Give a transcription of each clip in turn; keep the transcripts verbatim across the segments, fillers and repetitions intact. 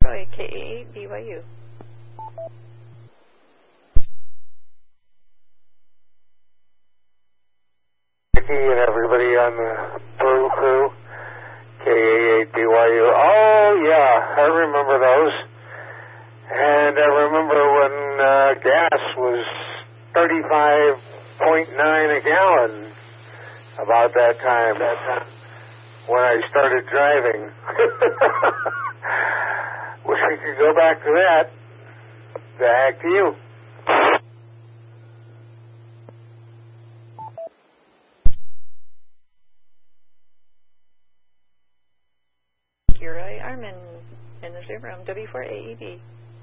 Roy, K A eight B Y U. Vicky and everybody on the Brew Crew, K A eight B Y U. Oh, yeah, I remember those. And I remember when uh, gas was thirty-five point nine a gallon about that time, that time when I started driving. Wish we could go back to that. Back to you. Roy Armin in the Zoom room, W four A E B.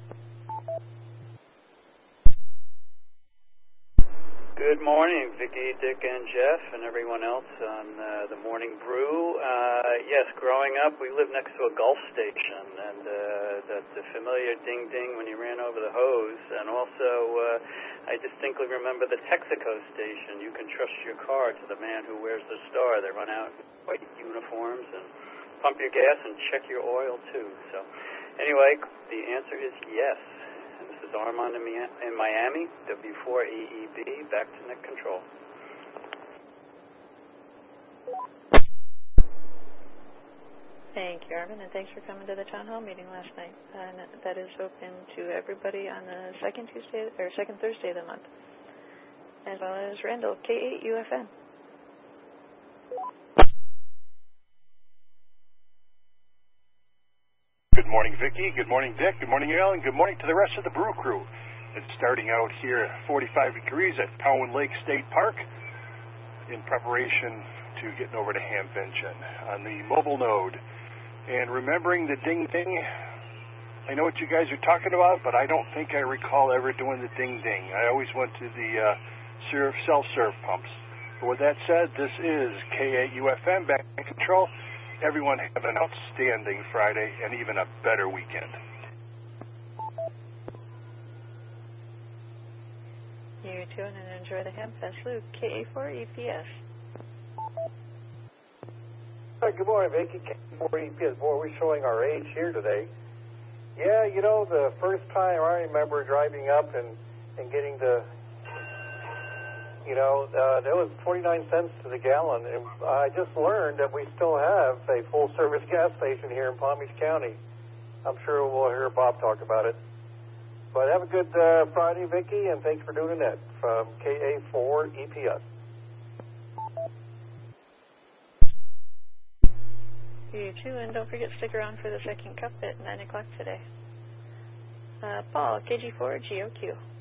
Good morning, Vicki, Dick, and Jeff, and everyone else on uh, the Morning Brew. Uh, yes, growing up, we lived next to a Gulf station, and uh, that the familiar ding-ding when you ran over the hose. And also, uh, I distinctly remember the Texaco station. You can trust your car to the man who wears the star. They run out in white uniforms and pump your gas and check your oil, too. So, anyway, the answer is yes. This is Armand in Miami, W four E E B, back to Net Control. Thank you, Armin, and thanks for coming to the town hall meeting last night. And that is open to everybody on the second Tuesday or second Thursday of the month, as well as Randall, K eight U F N. Good morning, Vicki. Good morning, Dick. Good morning, Alan. Good morning to the rest of the Brew Crew. It's starting out here at forty-five degrees at Cowan Lake State Park in preparation to getting over to Hamvention on the mobile node. And remembering the ding-ding, I know what you guys are talking about, but I don't think I recall ever doing the ding-ding. I always went to the uh, serve, self-serve pumps. But with that said, this is K eight U F M back in control. Everyone have an outstanding Friday and even a better weekend. You too, and enjoy the Hamfest Loop, K A four E P S. Hi, good morning, Vicki. K A four E P S. Boy, we're showing our age here today. Yeah, you know, the first time I remember driving up and, and getting the, you know, uh, that was twenty-nine cents to the gallon. And I just learned that we still have a full-service gas station here in Palm Beach County. I'm sure we'll hear Bob talk about it. But have a good uh, Friday, Vicki, and thanks for doing that from K A four E P S. You too, and don't forget to stick around for the second cup at nine o'clock today. Uh, Paul, K G four G O Q.